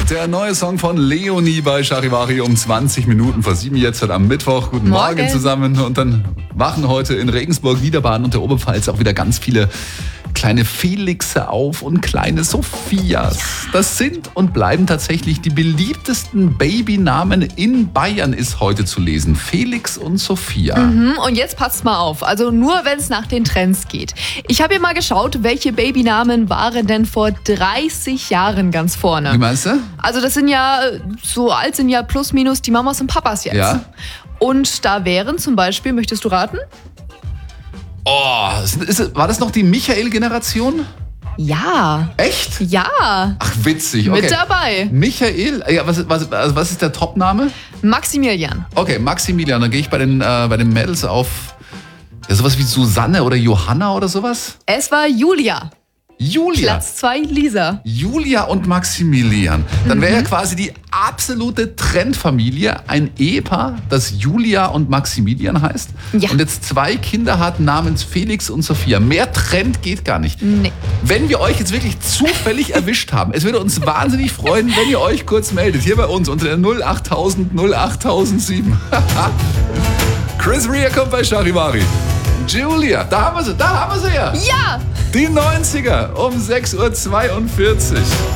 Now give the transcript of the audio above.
Der neue Song von Leonie bei Charivari um 20 Minuten vor 7 jetzt heute am Mittwoch. Guten Morgen zusammen. Und dann wachen heute in Regensburg, Niederbayern und der Oberpfalz auch wieder ganz viele kleine Felixe auf und kleine Sophias. Das sind und bleiben tatsächlich die beliebtesten Babynamen in Bayern, ist heute zu lesen. Felix und Sophia. Und jetzt passt mal auf, also nur wenn es nach den Trends geht. Ich habe hier mal geschaut, welche Babynamen waren denn vor 30 Jahren ganz vorne. Wie meinst du? Also das sind ja, so alt sind ja plus minus die Mamas und Papas jetzt. Ja. Und da wären zum Beispiel, möchtest du raten? Oh, war das noch die Michael-Generation? Ja. Echt? Ja. Ach, witzig. Okay. Mit dabei. Michael, ja, was ist der Topname? Maximilian. Okay, Maximilian. Dann gehe ich bei den Mädels auf sowas wie Susanne oder Johanna oder sowas. Es war Julia. Julia. Platz 2 Lisa. Julia und Maximilian. Dann wäre ja quasi die absolute Trendfamilie ein Ehepaar, das Julia und Maximilian heißt. Ja. Und jetzt 2 Kinder hat namens Felix und Sophia. Mehr Trend geht gar nicht. Nee. Wenn wir euch jetzt wirklich zufällig erwischt haben, es würde uns wahnsinnig freuen, wenn ihr euch kurz meldet. Hier bei uns unter der 08000 08007. Chris Rea kommt bei Charivari. Julia, da haben wir sie ja. Ja! Die 90er um 6:42 Uhr.